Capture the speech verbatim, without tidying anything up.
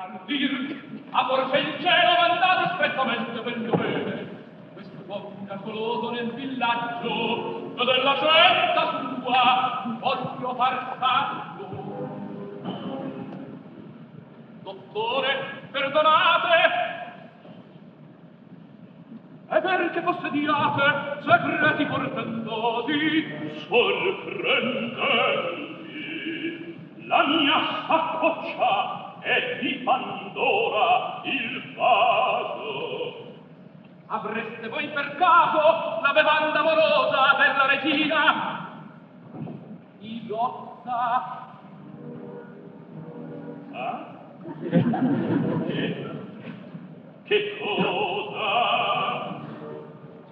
dir, amor che il cielo mandato strettamente per il dovere. Questo uomo miracoloso nel villaggio della scelta sua voglio far santo. Dottore, perdonate, e perché possediate segreti portentosi, sorprendenti. La mia saccoccia è di Pandora il vaso. Avreste voi per caso la bevanda amorosa della regina? Isotta? Ah? Che, che cosa?